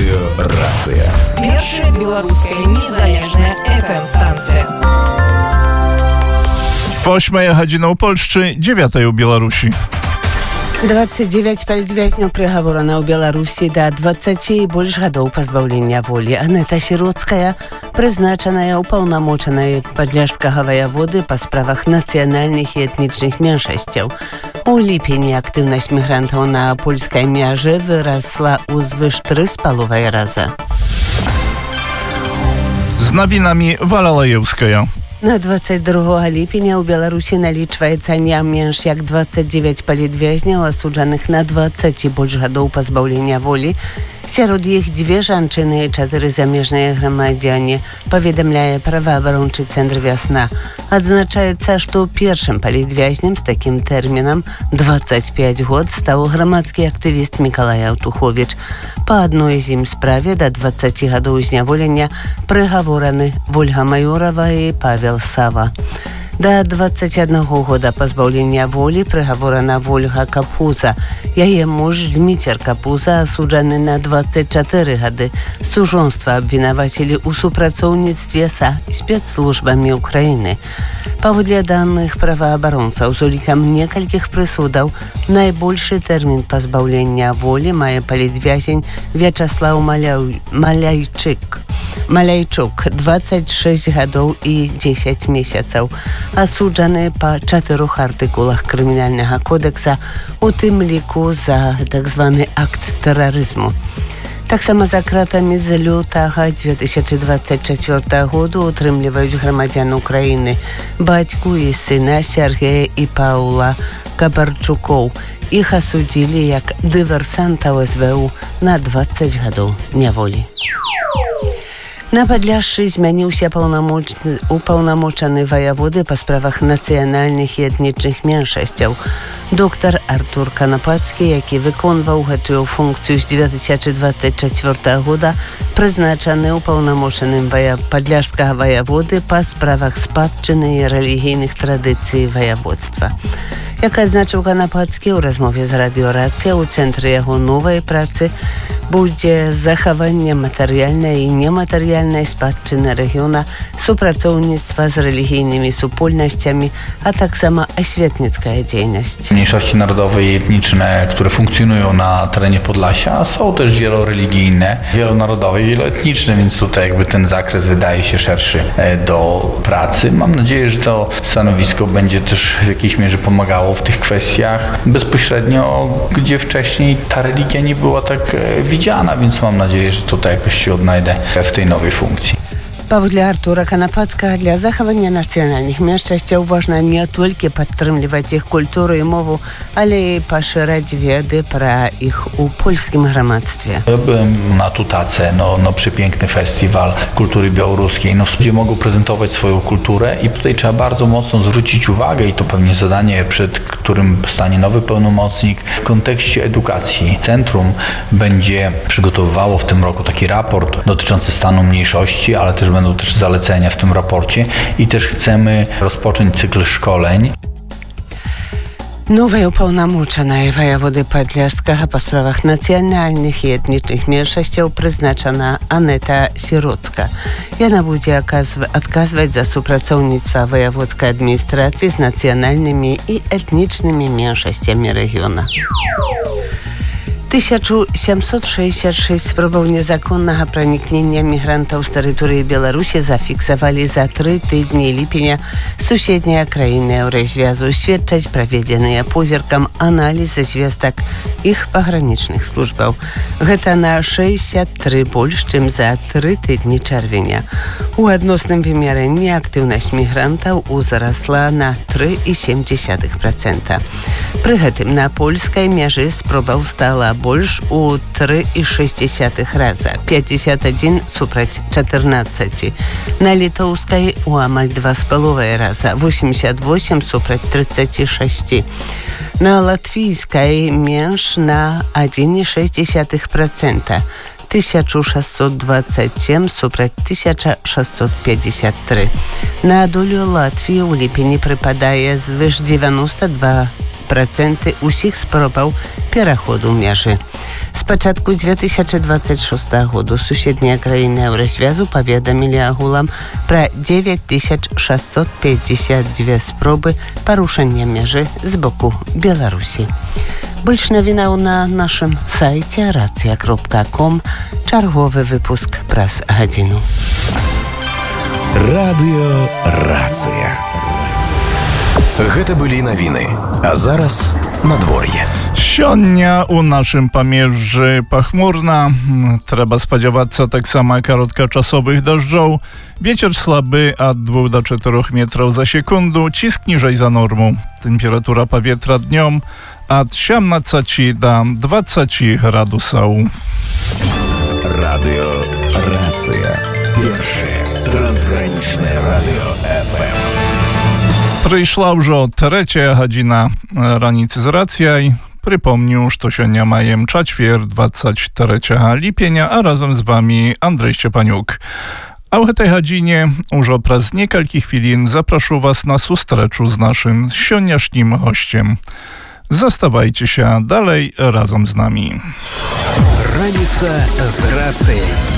Радиорация. Першая белорусская незалежная FM-станция. 8 гадзіна ў Польшчы, 9 у Беларусі. 29 палітвязняў прыгаворана ў Беларусі да 20 і больш гадоў пазбаўлення волі. Анета Сіроцкая, прызначаная ўпаўнамочанай падляшскага ваяводы па справах нацыянальных і этнічных меншасцяў. У ліпені актыўнасць мігрантаў на польскай мяжы вырасла ў звыш 3,5 раза. З навінамі Валя Лаеўская. На 22 ліпеня ў Беларусі налічваецца не менш як 29 палітвязняў, асуджаных на 20 і больш гадоў пазбаўлення волі. Сярод іх 2 жанчыны і 4 замежныя грамадзяне, паведамляе праваабарончы цэнтр «Вясна». Адзначаецца, што першым палітвязням з такім тэрмінам 25 год стаў грамадскі актывіст Мікалай Аўтуховіч. Па адной з ім справе да 20 гадоў зняволення прыгавораны Вольга Майорова і Павел Сава. Да 21 года пазбаўлення волі прыгаворана Вольга Капуза. Яе муж Зміцер Капуза асуджаны на 24 гады. Сужонства абвінавацілі ў супрацоўніцтве са спецслужбамі Украіны. Паводле даных праваабаронцаў, з улікам некалькіх прысудаў, найбольшы тэрмін пазбаўлення волі мае палітвязень Вячаслаў Маляйчук, 26 гадоў і 10 месяцаў. Асуджаны па 4 артыкулах крымінальнага кодекса, у тым ліку за так званы акт тэрарызму. Таксама за кратамі з лютага 2024 году утрымліваюць грамадзян Украіны, бацьку і сына Сергея і Паўла Кабарчукоў. Іх асудзілі як дыверсантаў СБУ на 20 гадоў няволі. На Падляшшы змяніўся упаўнамочаны ваяводы па справах нацыянальных і этнічных меншасцяў. Доктар Артур Канапацкі, які выконваў гэтую функцыю з 2024 года, прызначаны упаўнамочаным падляшскага ваяводы па справах спадчыны і рэлігійных традыцый ваяводства. Як адзначыў Канапацкі ў размове з радыёрацыя, у цэнтры яго новай працы будзе захаванне матэрыяльнай і нематэрыяльнай спадчыны рэгіёна, супрацоўніцтва з рэлігійнымі супольнасцямі, a таксама осветницкая dziejność. Mniejszości narodowe i etniczne, które funkcjonują na terenie Podlasia, są też wieloreligijne, wielonarodowe i wieloetniczne, więc tutaj jakby ten zakres wydaje się szerszy do pracy. Mam nadzieję, że to stanowisko będzie też w jakiejś mierze pomagało w tych kwestiach bezpośrednio, gdzie wcześniej ta religia nie była tak widziana, więc mam nadzieję, że tutaj jakoś się odnajdę w tej nowej funkcji. Паводле Артура Канапацкага, для захавання нацыянальных меншасцяў важна не толькі падтрымліваць іх культуру і мову, але і пашыраць веды пра іх у polskim грамадстве. Ja byłem na Tutace, przepiękny festiwal kultury białoruskiej, gdzie mogą prezentować swoją kulturę i tutaj trzeba bardzo mocno zwrócić uwagę i to pewnie zadanie, przed którym stanie nowy pełnomocnik w kontekście edukacji. Centrum będzie przygotowywało w tym roku taki raport dotyczący stanu mniejszości, ale też będą też zalecenia w tym raporcie i też chcemy rozpocząć cykl szkoleń. Новая ўпаўнамочаная ваяводы Падляшскага па справах нацыянальных і этнічных меншасцяў прызначана Анета Сіроцка. Яна будзе адказваць за супрацоўніцтва ваяводскай адміністрацыі з нацыянальнымі і этнічнымі меншасцямі рэгіёна. 1766 спробаў незаконнага пранікнення мігрантаў з тэрыторыі Беларусі зафіксавалі за 3 тыдні ліпеня суседнія краіны Еўразвязу, сведчаць праведзеныя позіркам аналізы звестак іх пагранічных службаў. Гэта на 63 больш, чым за 3 тыдні чэрвеня. У адносным вымярэнні актыўнасць мігрантаў узрасла на 3,7%. Пры гэтым на польскай мяжы спробаў стала больш у 3,6 раза, 51 супраць 14. На літоўскай у амаль 2,5 раза, 88 супраць 36. На латвійскай менш на 1,6%. 1627 супраць 1653. На долю Латвіі ў ліпені прыпадае звыш 92 проценты усіх спробаў пераходу межы. З пачатку 2026 году суседнія краіны Еўразвязу паведамілі агулам пра 9652 спробы парушання межы з боку Беларусі. Больш навінаў на нашым сайце racja.com. Чарговы выпуск праз гадзіну. Радыё Рацыя. Гэта былі навіны. А зараз надвор'е. Сёння у нашым памежжы пахмурна. Трэба спадзявацца таксама кароткачасовых дажджоў. Вецер слабы ад 2 до 4 метраў за секунду, ціск ніжэй за норму. Тэмпература паветра днём ад 17 до 20 градусаў. Радыё Рацыя. Першае трансгранічнае радыё FM. Прыйшла ўжо 3 гадзіна раніцы з рацыяй. Прыпомню, што сёння маем чацвер 23 ліпеня, а разам з вами Андрэй Шчапанюк. А ў гэтай гадзіне ўжо праз некалькі хвілін запрашу вас на сустрэчу з нашым сённяшнім госцем. Заставайцеся далей разам з намі. Раніца з рацыяй.